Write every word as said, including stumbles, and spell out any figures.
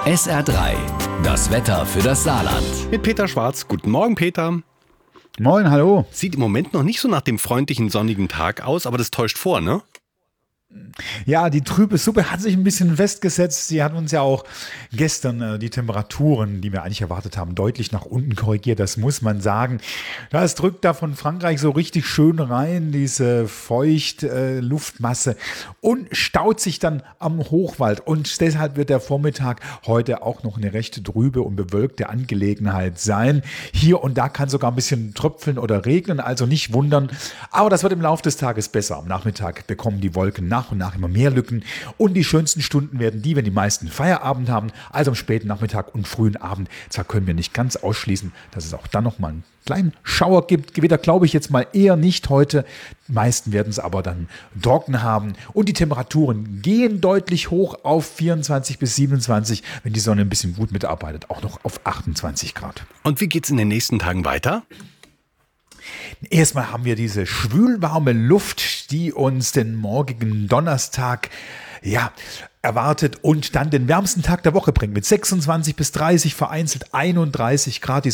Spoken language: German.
S R drei, das Wetter für das Saarland. Mit Peter Schwarz. Guten Morgen, Peter. Moin, hallo. Sieht im Moment noch nicht so nach dem freundlichen, sonnigen Tag aus, aber das täuscht vor, ne? Ja, die trübe Suppe hat sich ein bisschen festgesetzt. Sie hat uns ja auch gestern äh, die Temperaturen, die wir eigentlich erwartet haben, deutlich nach unten korrigiert. Das muss man sagen. Das drückt da von Frankreich so richtig schön rein, diese feucht äh, Luftmasse, und staut sich dann am Hochwald. Und deshalb wird der Vormittag heute auch noch eine recht trübe und bewölkte Angelegenheit sein. Hier und da kann sogar ein bisschen tröpfeln oder regnen, also nicht wundern. Aber das wird im Laufe des Tages besser. Am Nachmittag bekommen die Wolken nach und nach immer mehr Lücken, und die schönsten Stunden werden die, wenn die meisten Feierabend haben, also am späten Nachmittag und frühen Abend. Zwar können wir nicht ganz ausschließen, dass es auch dann noch mal einen kleinen Schauer gibt. Gewitter glaube ich jetzt mal eher nicht heute. Die meisten werden es aber dann trocken haben, und die Temperaturen gehen deutlich hoch auf vierundzwanzig bis siebenundzwanzig, wenn die Sonne ein bisschen gut mitarbeitet, auch noch auf achtundzwanzig Grad. Und wie geht's in den nächsten Tagen weiter? Erstmal haben wir diese schwülwarme Luft, die uns den morgigen Donnerstag ja, erwartet und dann den wärmsten Tag der Woche bringt mit sechsundzwanzig bis dreißig, vereinzelt einunddreißig Grad. Die